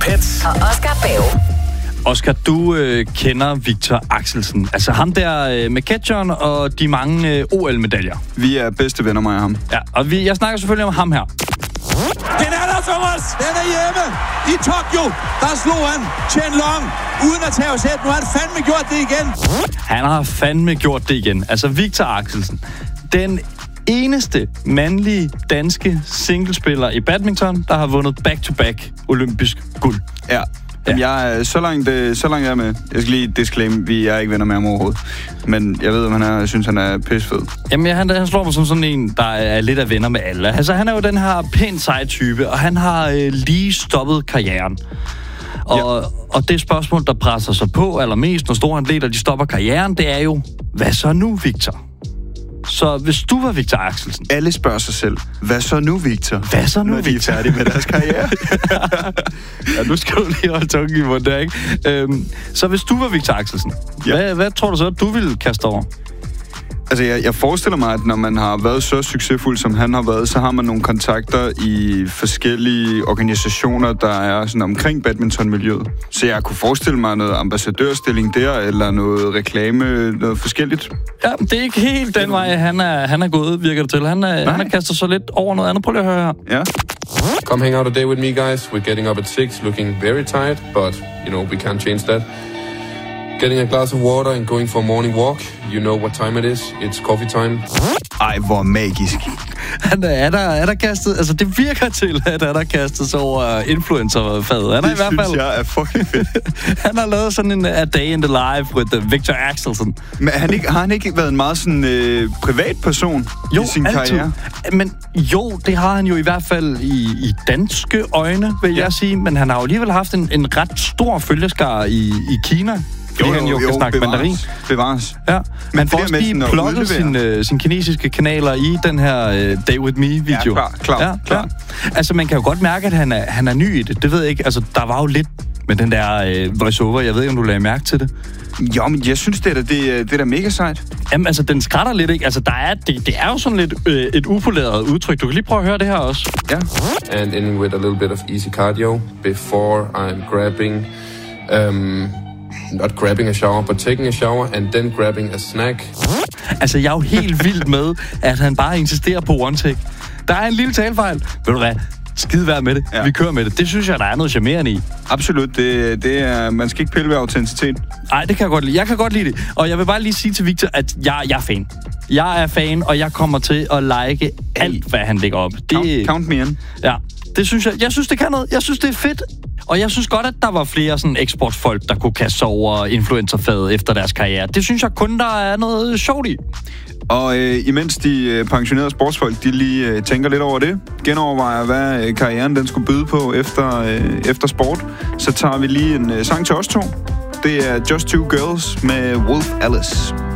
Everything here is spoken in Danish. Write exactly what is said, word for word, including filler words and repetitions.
Pets og Oscar Bave. Oscar, du øh, kender Victor Axelsen. Altså ham der øh, med catcheren og de mange øh, O L-medaljer. Vi er bedste venner, mig og ham. Ja, og vi, jeg snakker selvfølgelig om ham her. Den er der, Thomas! Den er hjemme i Tokyo. Der slog han Chen Long uden at tage os hæt. Nu har han fandme gjort det igen. Han har fandme gjort det igen. Altså Victor Axelsen. Den eneste mandlige danske singlespiller i badminton, der har vundet back-to-back olympisk guld. Ja. Jamen, jeg er så langt, så langt jeg er med. Jeg skal lige disclaim, vi er ikke venner med ham overhovedet. Men jeg ved, om han er, jeg synes, han er pissefed. Jamen, han, han slår mig som sådan en, der er lidt af venner med alle. Altså, han er jo den her pænt seje type, og han har øh, lige stoppet karrieren. Og, ja. og det spørgsmål, der presser sig på allermest, når storatleter de stopper karrieren, det er jo, hvad så nu, Victor? Så hvis du var Victor Axelsen... Alle spørger sig selv, hvad så nu, Victor? Hvad så nu, når Victor? de er færdige med deres karriere. Ja, nu skal du lige holde tungen i munden der, ikke? Øhm, så hvis du var Victor Axelsen, ja. hvad, hvad tror du så, at du ville kaste over? Altså, jeg, jeg forestiller mig, at når man har været så succesfuld, som han har været, så har man nogle kontakter i forskellige organisationer, der er sådan omkring badmintonmiljøet. Så jeg kunne forestille mig noget ambassadørstilling der, eller noget reklame, noget forskelligt. Ja, det er ikke helt den vej, han er, han er gået, virker det til. Han er, han er kastet så lidt over noget andet. Prøv lige at høre her. Ja. Come hang out a day with me, guys. We're getting up at six, looking very tired, but, you know, we can't change that. Getting a glass of water and going for a morning walk. You know what time it is. It's coffee time. Ej, hvor magisk. Han er, er, der, er der kastet... Altså, det virker til, at han er kastet sig over influencer-faget. Han er det i hvert fald... synes jeg er fucking fedt. Han har lavet sådan en A Day in the Life with Victor Axelsen. Men han ikke, har han ikke været en meget sådan øh, privat person jo, i sin altid. karriere? Men jo, det har han jo i hvert fald i, i danske øjne, vil ja. jeg sige. Men han har jo alligevel haft en, en ret stor følgeskare i, i Kina. Jo, jo, han jo, jo kan snakke bevares, mandarin. Bevares. Ja, man får det også lige plukket sine, sine kinesiske kanaler i den her uh, Day With Me-video. Ja, klar, klar, ja, klar. Altså, man kan jo godt mærke, at han er, han er ny i det. Det ved jeg ikke. Altså, der var jo lidt med den der uh, voice-over. Jeg ved ikke, om du lagde mærke til det. Jo, men jeg synes, det er da, det, det er da mega sejt. Jamen, altså, den skrætter lidt, ikke? Altså, der er, det, det er jo sådan lidt øh, et upoleret udtryk. Du kan lige prøve at høre det her også. Ja. And ending with a little bit of easy cardio before I'm grabbing... Um, Not grabbing a shower, but taking a shower, and then grabbing a snack. Altså, jeg er jo helt vild med, at han bare insisterer på one take. Der er en lille talefejl. Ved du hvad? Skide værd med det. Ja. Vi kører med det. Det synes jeg, der er noget charmerende i. Absolut. Det, det er, man skal ikke pille ved autenticitet. Nej, det kan jeg godt lide. Jeg kan godt lide det. Og jeg vil bare lige sige til Victor, at jeg, jeg er fan. Jeg er fan, og jeg kommer til at like alt, hvad han lægger op. Det, count, count me in. Ja, det synes jeg. Jeg synes, det kan noget. Jeg synes, det er fedt. Og jeg synes godt, at der var flere sådan eksportfolk, der kunne kaste sig over influencerfaget efter deres karriere. Det synes jeg kun, der er noget sjovt i. Og øh, imens de øh, pensionerede sportsfolk, de lige øh, tænker lidt over det, genovervejer, hvad øh, karrieren den skulle byde på efter, øh, efter sport, så tager vi lige en øh, sang til os to. Det er Just Two Girls med Wolf Alice.